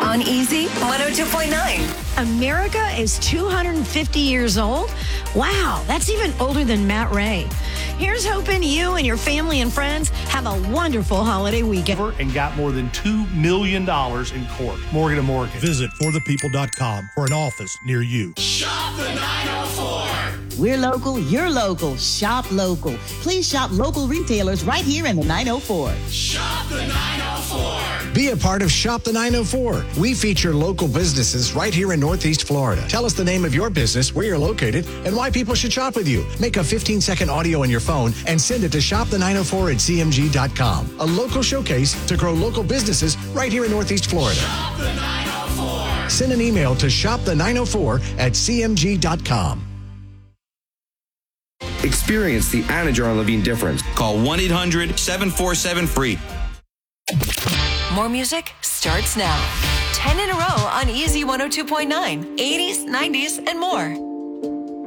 on Easy 102.9. America is 250 years old? Wow, that's even older than Matt Ray. Here's hoping you and your family and friends have a wonderful holiday weekend. And got more than $2 million in court. Morgan & Morgan. Visit forthepeople.com for an office near you. Shop the 904. We're local, you're local. Shop local. Please shop local retailers right here in the 904. Shop the 904. Be a part of Shop the 904. We feature local businesses right here in Northeast Florida. Tell us the name of your business, where you're located, and why people should shop with you. Make a 15-second audio on your phone and send it to shopthe904@cmg.com. A local showcase to grow local businesses right here in Northeast Florida. Shop the 904. Send an email to shopthe904@cmg.com. Experience the Anna Jar and Levine difference. Call 1-800-747-FREE. More music starts now. 10 in a row on Easy 102.9, 80s, 90s, and more.